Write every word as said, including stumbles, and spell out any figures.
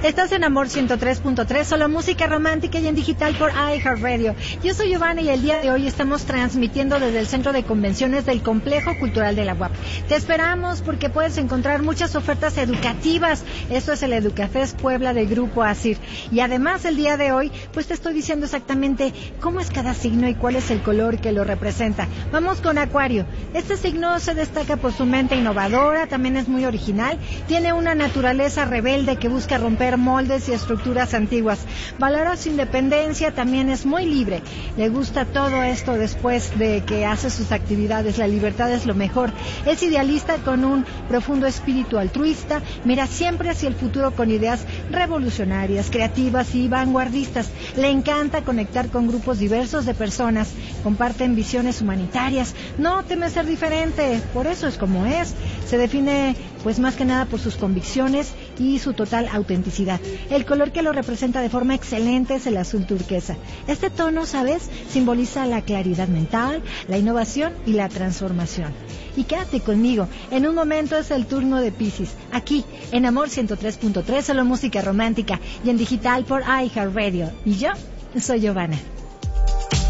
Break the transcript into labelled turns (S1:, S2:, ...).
S1: Estás en Amor ciento tres punto tres, solo música romántica y en digital por iHeartRadio. Yo soy Giovanna y el día de hoy estamos transmitiendo desde el Centro de Convenciones del Complejo Cultural de la U A P. Te esperamos porque puedes encontrar muchas ofertas educativas. Esto es el Educafest Puebla de Grupo ASIR. Y además el día de hoy, pues te estoy diciendo exactamente cómo es cada signo y cuál es el color que lo representa. Vamos con Acuario. Este signo se destaca por su mente innovadora, también es muy original, tiene una naturaleza rebelde que busca romper moldes y estructuras antiguas. Valora su independencia, también es muy libre. Le gusta todo esto después de que hace sus actividades. La libertad es lo mejor. Es idealista con un profundo espíritu altruista. Mira siempre hacia el futuro con ideas revolucionarias, creativas y vanguardistas. Le encanta conectar con grupos diversos de personas. Comparten visiones humanitarias. No teme ser diferente, por eso es como es. Se define pues más que nada por sus convicciones y su total autenticidad. El color que lo representa de forma excelente es el azul turquesa. Este tono, ¿sabes?, simboliza la claridad mental, la innovación y la transformación. Y quédate conmigo, en un momento es el turno de Piscis, aquí en Amor ciento tres punto tres, solo música romántica y en digital por iHeartRadio. Y yo soy Giovanna.